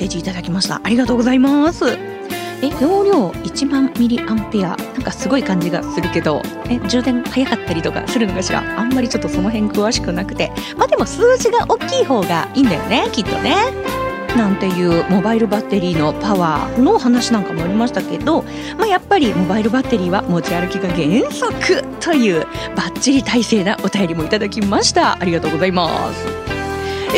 セージいただきました。ありがとうございます。容量1万ミリアンペア、なんかすごい感じがするけど、充電早かったりとかするのかしら。あんまりちょっとその辺詳しくなくて、でも数字が大きい方がいいんだよね、きっとね。なんていうモバイルバッテリーのパワーの話なんかもありましたけど、やっぱりモバイルバッテリーは持ち歩きが原則というバッチリ体制なお便りもいただきました。ありがとうございます。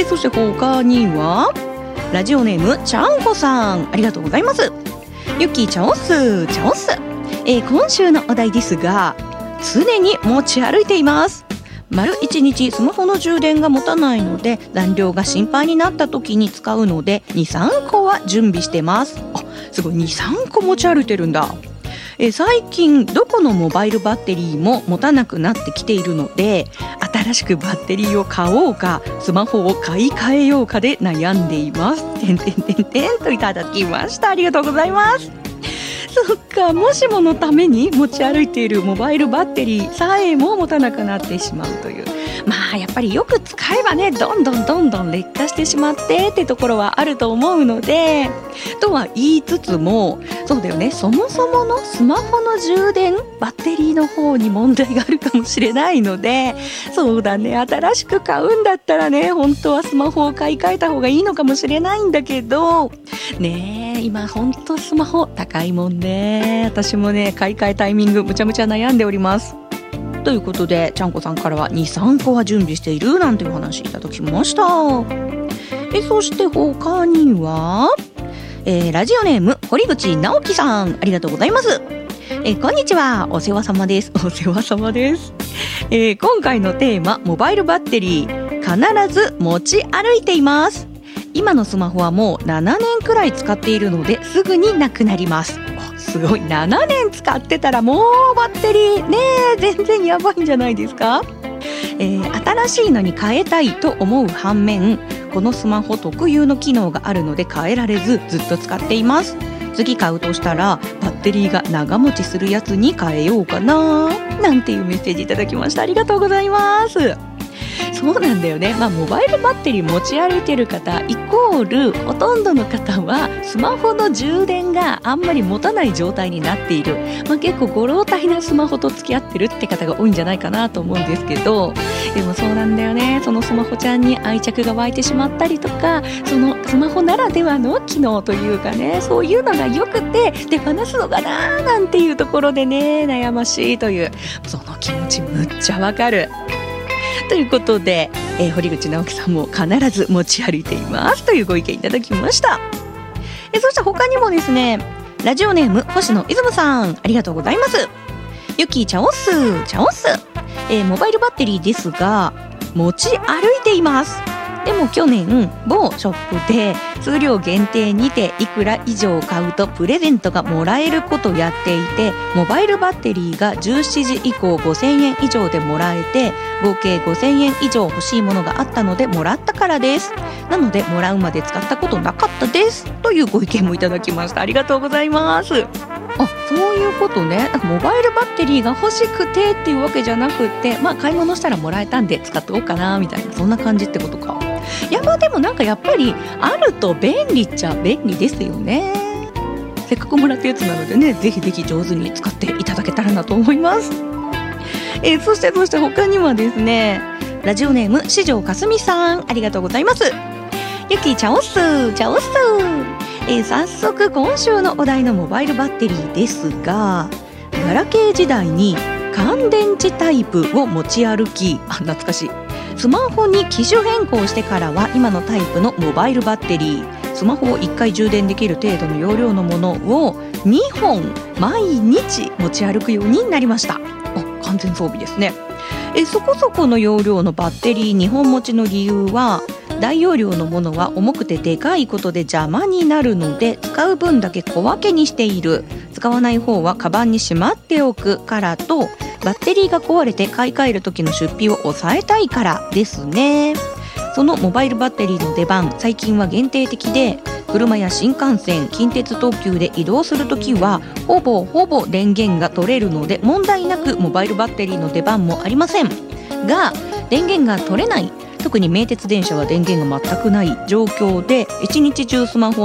そして他にはラジオネームちゃんこさん、ありがとうございます。ゆきちゃおすちゃおす。今週のお題ですが、常に持ち歩いています。丸1日スマホの充電が持たないので、残量が心配になった時に使うので 2,3 個は準備してます。すごい 2,3 個持ち歩いてるんだ。最近どこのモバイルバッテリーも持たなくなってきているので、新しくバッテリーを買おうかスマホを買い替えようかで悩んでいます。といただきました。ありがとうございます。そっか、もしものために持ち歩いているモバイルバッテリーさえも持たなくなってしまうという、やっぱりよく使えばね、どんどん劣化してしまってってところはあると思うので、とは言いつつも、そうだよね、そもそものスマホの充電バッテリーの方に問題があるかもしれないので、そうだね、新しく買うんだったらね、本当はスマホを買い替えた方がいいのかもしれないんだけどね、今本当スマホ高いもんね。私もね、買い替えタイミングむちゃむちゃ悩んでおります。ということで、ちゃんこさんからは 2,3 個は準備しているなんていう話いただきました。そして他には、ラジオネーム堀口直樹さん、ありがとうございます。こんにちは、お世話様です。お世話様です。今回のテーマ、モバイルバッテリー必ず持ち歩いています。今のスマホはもう7年くらい使っているので、すぐになくなります。すごい、7年使ってたらもうバッテリーね、全然やばいんじゃないですか。新しいのに変えたいと思う反面、このスマホ特有の機能があるので変えられず、ずっと使っています。次買うとしたらバッテリーが長持ちするやつに変えようかな、なんていうメッセージいただきました。ありがとうございます。そうなんだよね。モバイルバッテリー持ち歩いてる方イコール、ほとんどの方はスマホの充電があんまり持たない状態になっている。結構ご老体なスマホと付き合ってるって方が多いんじゃないかなと思うんですけど、でもそうなんだよね。そのスマホちゃんに愛着が湧いてしまったりとか、そのスマホならではの機能というかね、そういうのが良くて手放すのかななんていうところでね、悩ましいという、その気持ちむっちゃわかる。ということで、堀口直樹さんも必ず持ち歩いていますというご意見いただきました。そして他にもですね、ラジオネーム星野いずむさん、ありがとうございます。ゆきちゃおすちゃおす。モバイルバッテリーですが持ち歩いています。でも去年某ショップで数量限定にていくら以上買うとプレゼントがもらえることをやっていて、モバイルバッテリーが17時以降5000円以上でもらえて、合計5000円以上欲しいものがあったのでもらったからです。なのでもらうまで使ったことなかったですというご意見もいただきました。ありがとうございます。そういうことね。モバイルバッテリーが欲しくてっていうわけじゃなくて、買い物したらもらえたんで使っておこうかなみたいな、そんな感じってことか。いや、でもやっぱりあると便利っちゃ便利ですよね。せっかくもらったやつなのでね、ぜひぜひ上手に使っていただけたらなと思います。そして他にはですね、ラジオネーム四条かすみさん、ありがとうございます。ゆきちゃおすちゃおす。早速今週のお題のモバイルバッテリーですが、ガラケー時代に乾電池タイプを持ち歩き、懐かしい。スマホに機種変更してからは今のタイプのモバイルバッテリー、スマホを1回充電できる程度の容量のものを2本毎日持ち歩くようになりました。完全装備ですね。そこそこの容量のバッテリー2本持ちの理由は、大容量のものは重くてでかいことで邪魔になるので、使う分だけ小分けにしている。使わない方はカバンにしまっておくからと、バッテリーが壊れて買い替える時の出費を抑えたいからですね。そのモバイルバッテリーの出番、最近は限定的で、車や新幹線、近鉄特急で移動するときはほぼ電源が取れるので問題なくモバイルバッテリーの出番もありませんが、電源が取れない、特に名鉄電車は電源が全くない状況で一日中スマホ